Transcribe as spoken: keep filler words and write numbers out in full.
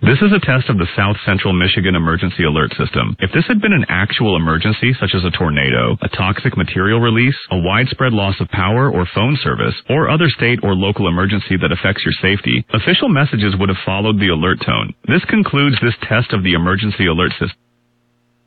This is a test of the South Central Michigan Emergency Alert System. If this had been an actual emergency, such as a tornado, a toxic material release, a widespread loss of power or phone service, or other state or local emergency that affects your safety, official messages would have followed the alert tone. This concludes this test of the emergency alert system.